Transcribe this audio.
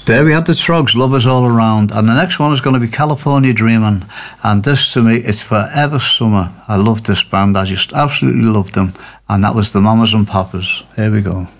There we have the Trogs, Lovers All Around. And the next one is going to be California Dreamin'. And this, to me, is forever summer. I love this band. I just absolutely love them. And that was the Mamas and Papas. Here we go.